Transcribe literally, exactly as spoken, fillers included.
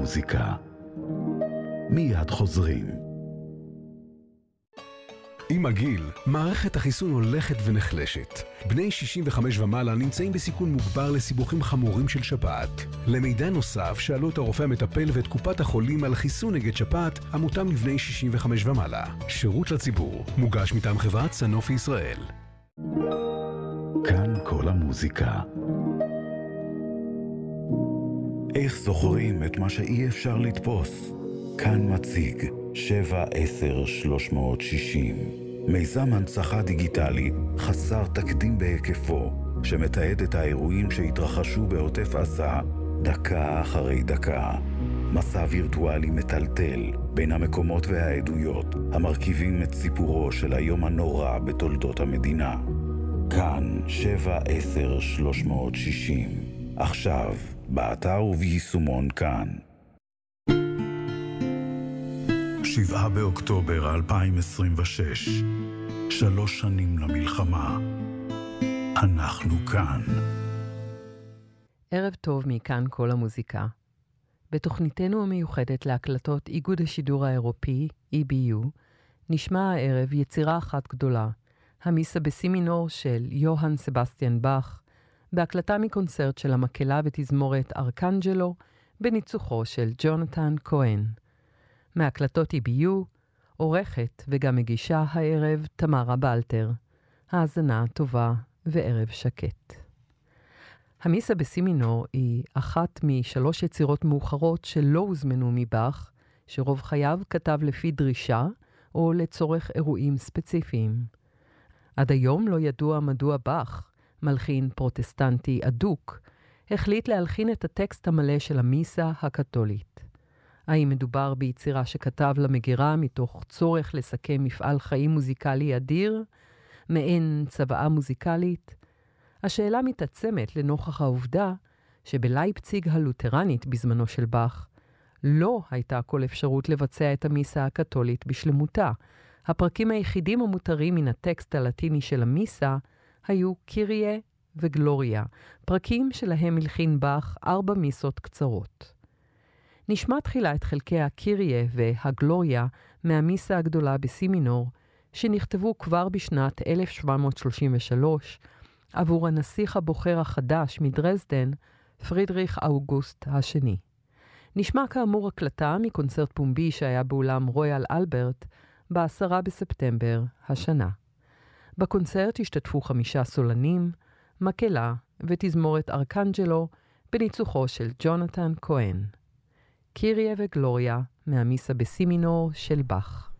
המוזיקה. מיד חוזרים. עם הגיל, מערכת החיסון הולכת ונחלשת. בני שישים וחמש ומעלה נמצאים בסיכון מוגבר לסיבוכים חמורים של שפעת. למידע נוסף, שאלו את הרופא המטפל ואת קופת החולים על חיסון נגד שפעת המותאם לבני שישים וחמש ומעלה. שירות לציבור, מוגש מטעם חברת סנופי ישראל. כאן כל המוזיקה. איך זוכרים את מה שאי אפשר לתפוס? כאן מציג שבע עשר שלוש מאות שישים, מיזם הנצחה דיגיטלי חסר תקדים בהיקפו, שמתעד את האירועים שהתרחשו בעוטף עזה דקה אחרי דקה. מסע וירטואלי מטלטל בין המקומות והעדויות המרכיבים את סיפורו של היום הנורא בתולדות המדינה. כאן שבע עשר שלוש מאות שישים, עכשיו באתר וביישומון כאן. שבעה באוקטובר אלפיים עשרים ושש, שלוש שנים למלחמה. אנחנו כאן. ערב טוב מכאן כל המוזיקה. בתוכניתנו המיוחדת להקלטות איגוד השידור האירופי, E B U, נשמע הערב יצירה אחת גדולה, המיסה בסי מינור של יוהאן סבסטיאן באך, בהקלטה מקונצרט של המקהלה ותזמורת ארקנג'לו, בניצוחו של ג'ונתן כהן. מהקלטות E B U, עורכת וגם מגישה הערב תמרה בלטר. האזנה טובה וערב שקט. המיסה בסי מינור היא אחת משלוש יצירות מאוחרות שלא הוזמנו מבאך, שרוב חייו כתב לפי דרישה או לצורך אירועים ספציפיים. עד היום לא ידוע מדוע באך, מלחין פרוטסטנטי אדוק, החליט להלחין את הטקסט המלא של המיסה הקתולית. האם מדובר ביצירה שכתב למגירה מתוך צורך לסכם מפעל חיים מוזיקלי אדיר, מעין צוואה מוזיקלית? השאלה מתעצמת לנוכח העובדה שבלייפציג הלותרנית בזמנו של באך לא הייתה כל אפשרות לבצע את המיסה הקתולית בשלמותה. הפרקים היחידים המותרים מן הטקסט הלטיני של המיסה היו קיריה וגלוריה, פרקים שלהם הלחין באך ארבע מיסות קצרות. נשמע תחילה את חלקי הקיריה והגלוריה מהמיסה הגדולה בסי מינור, שנכתבו כבר בשנת אלף שבע מאות שלושים ושלוש עבור הנסיך הבוחר החדש מדרזדן, פרידריך אוגוסט השני. נשמע כאמור הקלטה מקונצרט פומבי שהיה באולם רויאל אלברט בעשרה בספטמבר השנה. בקונצרט השתתפו חמישה סולנים, מקהלה ותזמורת ארקנג'לו בניצוחו של ג'ונתן כהן. קיריה וגלוריה מהמיסה בסי מינור של באך.